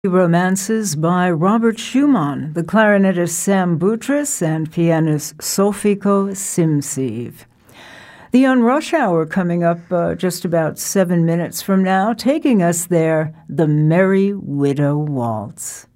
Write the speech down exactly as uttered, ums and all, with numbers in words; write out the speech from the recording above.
Romances by Robert Schumann, the clarinetist Sam Boutros, and pianist Sofiko Simsiv. The On Rush Hour coming up uh, just about seven minutes from now, taking us there, the Merry Widow Waltz.